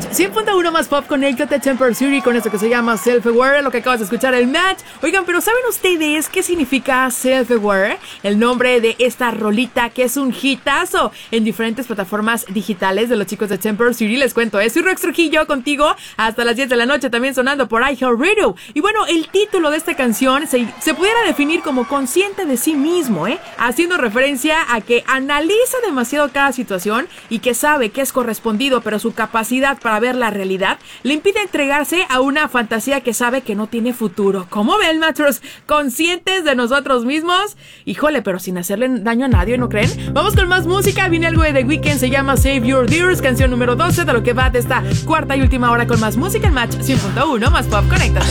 match 100.1 más pop, conéctate a Temper City con esto que se llama Self-Aware, lo que acabas de escuchar, el match. Oigan, pero ¿saben ustedes qué significa Self-Aware? El nombre de esta rolita que es un hitazo en diferentes plataformas digitales de los chicos de Temper City. Les cuento, soy Rox Trujillo contigo hasta las 10 de la noche, también sonando por iHeartRadio. Y bueno, el título de esta canción se pudiera definir como consciente de sí mismo, haciendo referencia a que analiza demasiado cada situación y que sabe que es correspondido, pero su capacidad para ver la realidad le impide entregarse a una fantasía que sabe que no tiene futuro. ¿Cómo ven, matros? ¿Conscientes de nosotros mismos? Híjole, pero sin hacerle daño a nadie, ¿no creen? Vamos con más música, viene algo de The Weeknd, se llama Save Your Tears, canción número 12 de lo que va de esta cuarta y última hora con más música en Match 100.1 más pop, conéctate.